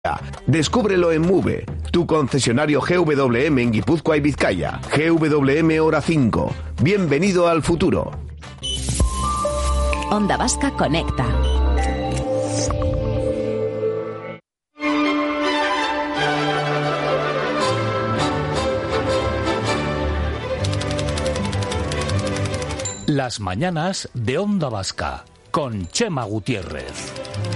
Descúbrelo en Move, tu concesionario GWM en Guipúzcoa y Vizcaya. GWM Hora 5. Bienvenido al futuro. Onda Vasca Conecta. Las mañanas de Onda Vasca con Chema Gutiérrez.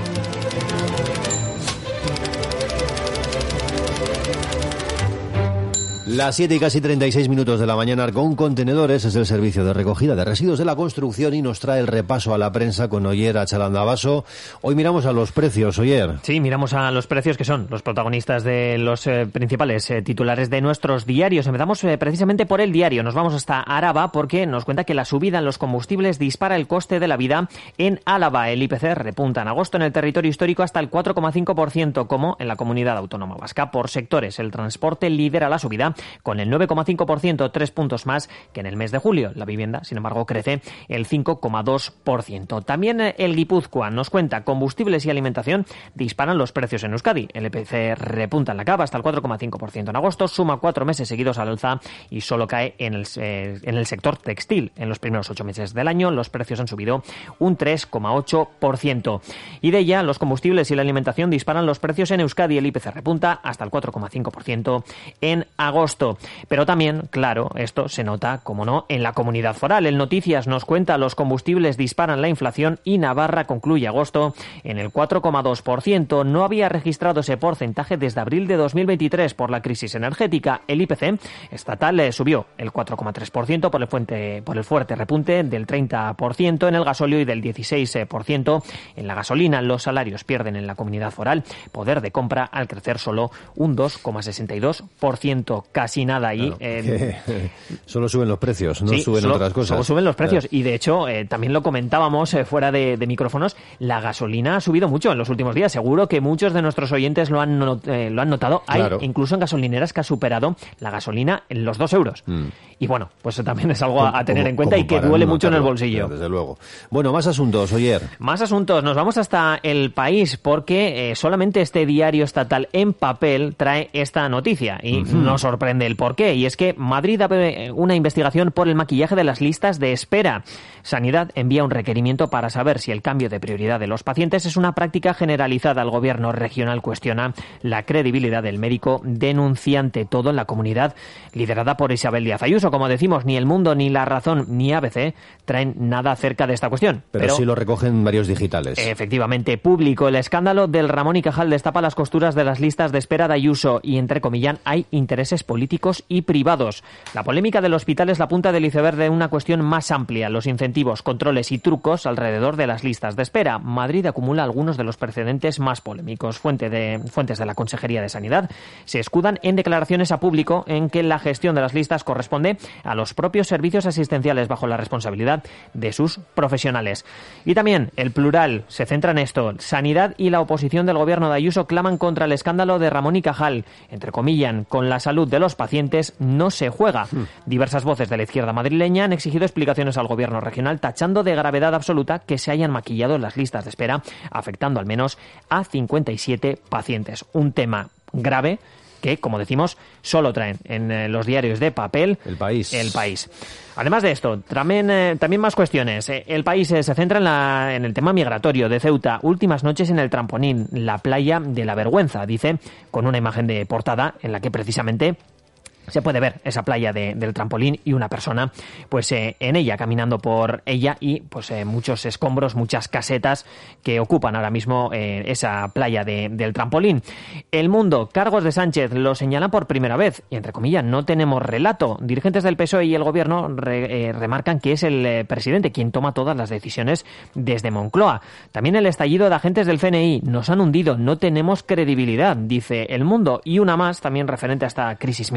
Las 7 y casi 36 minutos de la mañana. Arcón Contenedores es el servicio de recogida de residuos de la construcción y nos trae el repaso a la prensa con Oyer Achalandavaso. Hoy miramos a los precios, Oyer. Sí, miramos a los precios que son los protagonistas de los principales titulares de nuestros diarios. Empezamos precisamente por el diario. Nos vamos hasta Araba porque nos cuenta que la subida en los combustibles dispara el coste de la vida en Álava. El IPC repunta en agosto en el territorio histórico hasta el 4,5%, como en la comunidad autónoma vasca. Por sectores, el transporte lidera la subida con el 9,5%, 3 puntos más que en el mes de julio. La vivienda, sin embargo, crece el 5,2%. También el Guipúzcoa nos cuenta combustibles y alimentación disparan los precios en Euskadi. El IPC repunta en la cava hasta el 4,5% en agosto, suma 4 meses seguidos al alza y solo cae en el sector textil. En los primeros 8 meses del año los precios han subido un 3,8%. Y de ella, los combustibles y la alimentación disparan los precios en Euskadi. El IPC repunta hasta el 4,5% en agosto. Pero también, claro, esto se nota, como no, en la comunidad foral. El Noticias nos cuenta los combustibles disparan la inflación y Navarra concluye agosto en el 4,2%. No había registrado ese porcentaje desde abril de 2023 por la crisis energética. El IPC estatal subió el 4,3% por el fuerte repunte del 30% en el gasóleo y del 16% en la gasolina. Los salarios pierden en la comunidad foral poder de compra al crecer solo un 2,62%. Casi nada ahí. Claro, solo suben los precios, no suben otras cosas. Solo suben los precios. Claro. Y de hecho, también lo comentábamos fuera de micrófonos, la gasolina ha subido mucho en los últimos días. Seguro que muchos de nuestros oyentes lo han notado. Claro. Hay incluso en gasolineras que ha superado la gasolina en los 2 euros. Y bueno, pues también es algo a tener en cuenta y que duele mucho en el bolsillo. Desde luego. Bueno, más asuntos, Oyer. Más asuntos. Nos vamos hasta El País porque solamente este diario estatal en papel trae esta noticia y nos sorprende el porqué, y es que Madrid abre una investigación por el maquillaje de las listas de espera. Sanidad envía un requerimiento para saber si el cambio de prioridad de los pacientes es una práctica generalizada. El gobierno regional cuestiona la credibilidad del médico denunciante. Todo en la comunidad liderada por Isabel Díaz Ayuso. Como decimos, ni El Mundo, ni La Razón, ni ABC traen nada acerca de esta cuestión. Pero sí lo recogen varios digitales. Efectivamente, Público. El escándalo del Ramón y Cajal destapa las costuras de las listas de espera de Ayuso y, entrecomillan, hay intereses políticos y privados. La polémica del hospital es la punta del iceberg de una cuestión más amplia: los incentivos, controles y trucos alrededor de las listas de espera. Madrid acumula algunos de los precedentes más polémicos. Fuentes de la Consejería de Sanidad se escudan en declaraciones a Público en que la gestión de las listas corresponde a los propios servicios asistenciales bajo la responsabilidad de sus profesionales. Y también El Plural se centra en esto. Sanidad y la oposición del gobierno de Ayuso claman contra el escándalo de Ramón y Cajal. Entrecomillan, con la salud de los pacientes no se juega. Diversas voces de la izquierda madrileña han exigido explicaciones al gobierno regional, tachando de gravedad absoluta que se hayan maquillado las listas de espera, afectando al menos a 57 pacientes. Un tema grave que, como decimos, solo traen en los diarios de papel El País. Además de esto, también más cuestiones. El País se centra en el tema migratorio de Ceuta. Últimas noches en el Trampolín, la playa de la vergüenza, dice, con una imagen de portada en la que precisamente se puede ver esa playa del Trampolín y una persona pues en ella, caminando por ella, y pues muchos escombros, muchas casetas que ocupan ahora mismo esa playa del Trampolín. El Mundo, cargos de Sánchez lo señalan por primera vez y, entre comillas, no tenemos relato. Dirigentes del PSOE y el gobierno remarcan que es el presidente quien toma todas las decisiones desde Moncloa. También el estallido de agentes del CNI: nos han hundido, no tenemos credibilidad, dice El Mundo. Y una más, también referente a esta crisis migratoria,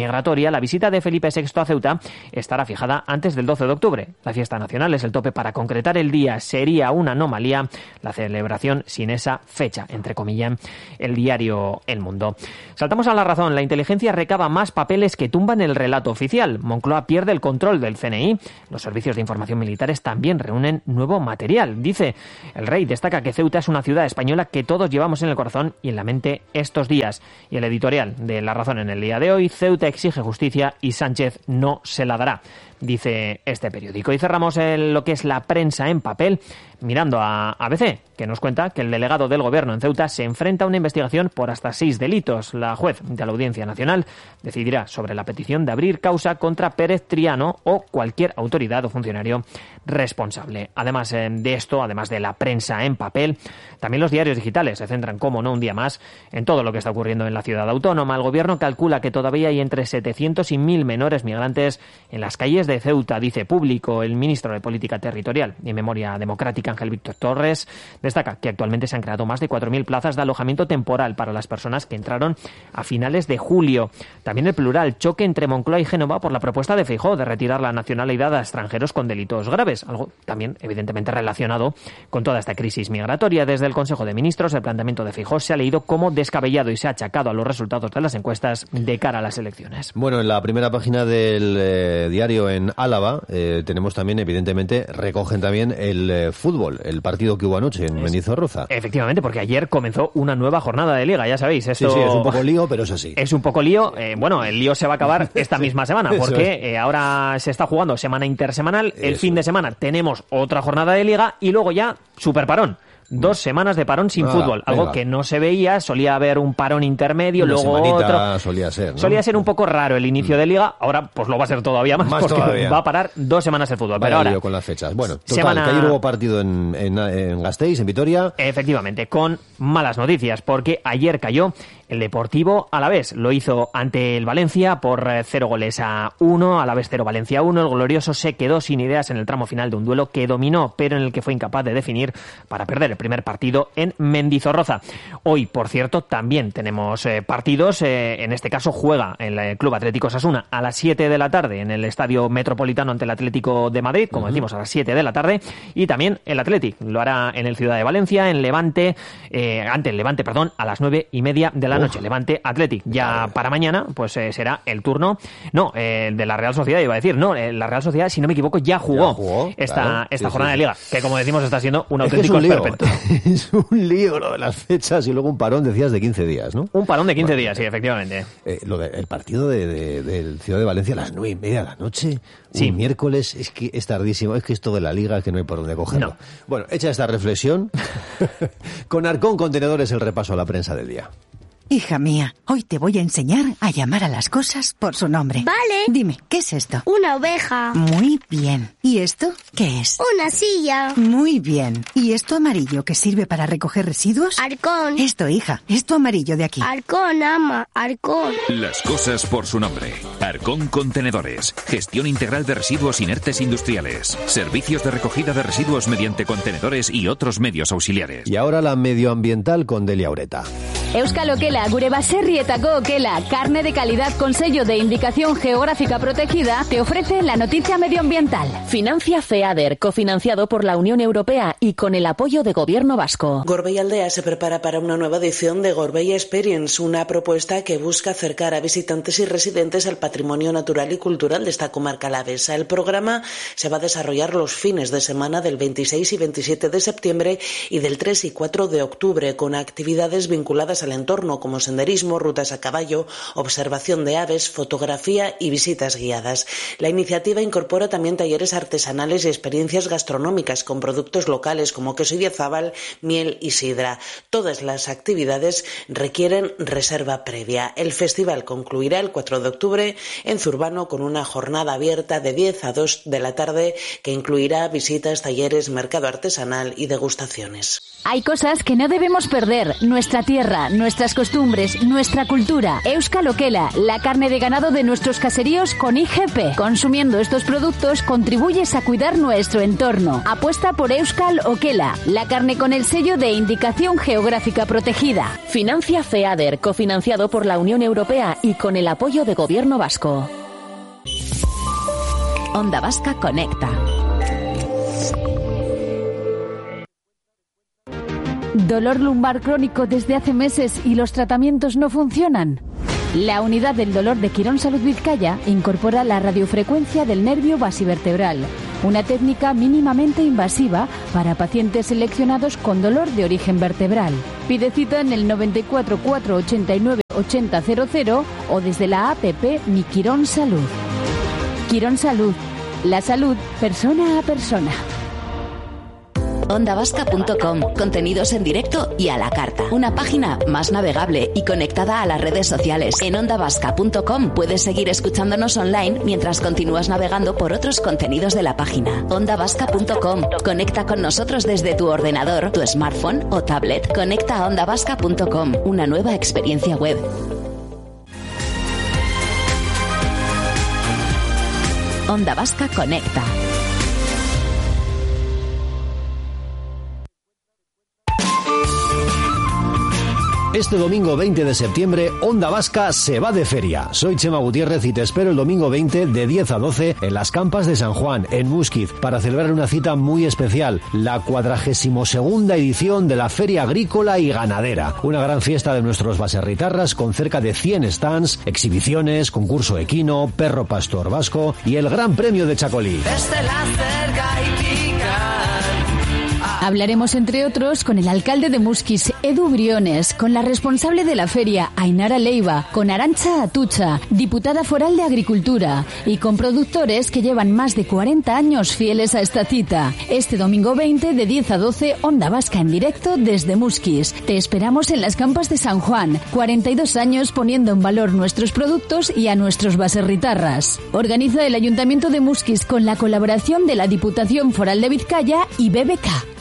historia, la visita de Felipe VI a Ceuta estará fijada antes del 12 de octubre. La fiesta nacional es el tope para concretar el día. Sería una anomalía la celebración sin esa fecha, entre comillas, el diario El Mundo. Saltamos a La Razón. La inteligencia recaba más papeles que tumban el relato oficial. Moncloa pierde el control del CNI. Los servicios de información militares también reúnen nuevo material. Dice, el rey destaca que Ceuta es una ciudad española que todos llevamos en el corazón y en la mente estos días. Y el editorial de La Razón en el día de hoy, Ceuta exige justicia y Sánchez no se la dará, dice este periódico. Y cerramos lo que es la prensa en papel mirando a ABC, que nos cuenta que el delegado del gobierno en Ceuta se enfrenta a una investigación por hasta 6 delitos. La juez de la Audiencia Nacional decidirá sobre la petición de abrir causa contra Pérez Triano o cualquier autoridad o funcionario responsable. Además de esto, además de la prensa en papel, también los diarios digitales se centran, como no, un día más en todo lo que está ocurriendo en la ciudad autónoma. El gobierno calcula que todavía hay entre 700 y 1.000 menores migrantes en las calles de Ceuta, dice Público. El ministro de Política Territorial y Memoria Democrática, Ángel Víctor Torres, destaca que actualmente se han creado más de 4.000 plazas de alojamiento temporal para las personas que entraron a finales de julio. También el Plural, choque entre Moncloa y Génova por la propuesta de Feijóo de retirar la nacionalidad a extranjeros con delitos graves, algo también evidentemente relacionado con toda esta crisis migratoria. Desde el Consejo de Ministros, el planteamiento de Feijóo se ha leído como descabellado y se ha achacado a los resultados de las encuestas de cara a las elecciones. Bueno, en la primera página del diario en Álava tenemos también, evidentemente, recogen también el fútbol, el partido que hubo anoche en Mendizorroza. Efectivamente, porque ayer comenzó una nueva jornada de Liga, ya sabéis. Esto Sí, es un poco lío, pero es así. Es un poco lío. Bueno, el lío se va a acabar esta misma semana, porque ahora se está jugando semana intersemanal. El fin de semana tenemos otra jornada de Liga y luego ya superparón. 2 semanas de parón sin fútbol, algo que no se veía. Solía haber un parón intermedio, luego otro. Solía ser, ¿no? Solía ser un poco raro el inicio de Liga, ahora pues lo va a ser todavía más porque todavía va a parar 2 semanas el fútbol. Pero ahora con las fechas. Bueno, total, que ayer hubo partido en Gasteiz, en Vitoria. Efectivamente, con malas noticias, porque ayer cayó el Deportivo Alavés. Lo hizo ante el Valencia por 0-1, Alavés 0, Valencia 1. El glorioso se quedó sin ideas en el tramo final de un duelo que dominó, pero en el que fue incapaz de definir para perder el primer partido en Mendizorroza. Hoy, por cierto, también tenemos partidos. En este caso juega el Club Atlético Osasuna a las 7 de la tarde en el Estadio Metropolitano ante el Atlético de Madrid, como decimos, a las 7 de la tarde. Y también el Athletic lo hará en el Ciudad de Valencia, ante el Levante, a las 9:30 de la noche. Levante Athletic. Ya para mañana, pues será el turno. No, de la Real Sociedad, iba a decir. No, la Real Sociedad, si no me equivoco, ya jugó esta jornada de Liga, que como decimos está siendo un auténtico esperpento. Es un lío lo de las fechas y luego un parón, decías, de 15 días, ¿no? Un parón de 15 días, sí, efectivamente. El partido del Ciudad de Valencia a las 9:30 de la noche, sí. Un miércoles, es que es tardísimo, es que esto de la Liga es que no hay por dónde cogerlo. No. Bueno, hecha esta reflexión, con Arcón Contenedores el repaso a la prensa del día. Hija mía, hoy te voy a enseñar a llamar a las cosas por su nombre. Vale. Dime, ¿qué es esto? Una oveja. Muy bien. ¿Y esto qué es? Una silla. Muy bien. ¿Y esto amarillo que sirve para recoger residuos? Arcón. Esto, hija, esto amarillo de aquí. Arcón, ama, Arcón. Las cosas por su nombre. Arcón Contenedores. Gestión integral de residuos inertes industriales. Servicios de recogida de residuos mediante contenedores y otros medios auxiliares. Y ahora la medioambiental con Delia Ureta. Euskal Okela, gure baserrietako okela, carne de calidad con sello de indicación geográfica protegida, te ofrece la noticia medioambiental. Financia FEADER, cofinanciado por la Unión Europea y con el apoyo de Gobierno vasco. Gorbei Aldea se prepara para una nueva edición de Gorbei Experience, una propuesta que busca acercar a visitantes y residentes al patrimonio natural y cultural de esta comarca alavesa. El programa se va a desarrollar los fines de semana del 26 y 27 de septiembre y del 3 y 4 de octubre, con actividades vinculadas al entorno como senderismo, rutas a caballo, observación de aves, fotografía y visitas guiadas. La iniciativa incorpora también talleres artesanales y experiencias gastronómicas con productos locales como queso idiazábal, miel y sidra. Todas las actividades requieren reserva previa. El festival concluirá el 4 de octubre en Zurbano con una jornada abierta de 10 a 2 de la tarde que incluirá visitas, talleres, mercado artesanal y degustaciones. Hay cosas que no debemos perder. Nuestra tierra. comida, nuestras costumbres, nuestra cultura. Euskal Okela, la carne de ganado de nuestros caseríos con IGP. Consumiendo estos productos contribuyes a cuidar nuestro entorno. Apuesta por Euskal Okela, la carne con el sello de indicación geográfica protegida. Financia FEADER, cofinanciado por la Unión Europea y con el apoyo de Gobierno vasco. Onda Vasca Conecta. ¿Dolor lumbar crónico desde hace meses y los tratamientos no funcionan? La unidad del dolor de Quirón Salud Vizcaya incorpora la radiofrecuencia del nervio basivertebral, una técnica mínimamente invasiva para pacientes seleccionados con dolor de origen vertebral. Pide cita en el 94 489 8000 o desde la APP Mi Quirón Salud. Quirón Salud, la salud persona a persona. Ondavasca.com, contenidos en directo y a la carta. Una página más navegable y conectada a las redes sociales. En ondavasca.com puedes seguir escuchándonos online mientras continúas navegando por otros contenidos de la página. Ondavasca.com, conecta con nosotros desde tu ordenador, tu smartphone o tablet. Conecta a ondavasca.com, una nueva experiencia web. Onda Vasca Conecta. Este domingo 20 de septiembre, Onda Vasca se va de feria. Soy Chema Gutiérrez y te espero el domingo 20 de 10 a 12 en las Campas de San Juan, en Músquiz, para celebrar una cita muy especial, la 42ª edición de la Feria Agrícola y Ganadera. Una gran fiesta de nuestros baserritarras con cerca de 100 stands, exhibiciones, concurso equino, perro pastor vasco y el Gran Premio de Chacolí. Hablaremos, entre otros, con el alcalde de Musquis, Edu Briones, con la responsable de la feria, Ainara Leiva, con Arantxa Atucha, diputada foral de Agricultura, y con productores que llevan más de 40 años fieles a esta cita. Este domingo 20, de 10 a 12, Onda Vasca en directo desde Musquis. Te esperamos en las Campas de San Juan, 42 años poniendo en valor nuestros productos y a nuestros baserritarras. Organiza el Ayuntamiento de Musquis con la colaboración de la Diputación Foral de Vizcaya y BBK.